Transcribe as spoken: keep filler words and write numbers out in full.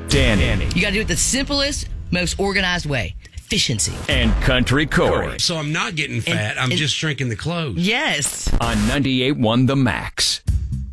Danny. You got to do it the simplest, most organized way. Efficiency. And Country Corey. So I'm not getting fat. And- I'm and- just shrinking the clothes. Yes. On ninety-eight point one The Max.